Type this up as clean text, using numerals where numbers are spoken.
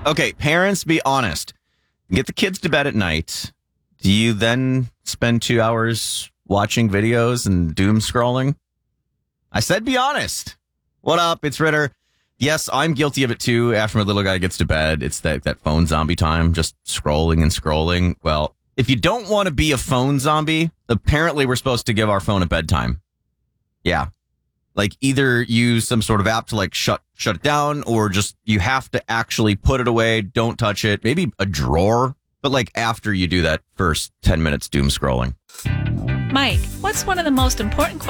Okay, parents, be honest. Get the kids to bed at night. Do you then spend 2 hours watching videos and doom scrolling? I said be honest. What up? It's Ritter. Yes, I'm guilty of it too. After my little guy gets to bed, it's that phone zombie time, just scrolling and scrolling. Well, if you don't want to be a phone zombie, apparently we're supposed to give our phone a bedtime. Yeah. Like either use some sort of app to like shut it down, or just you have to actually put it away. Don't touch it. Maybe a drawer, but like after you do that first 10 minutes doom scrolling. Mike, what's one of the most important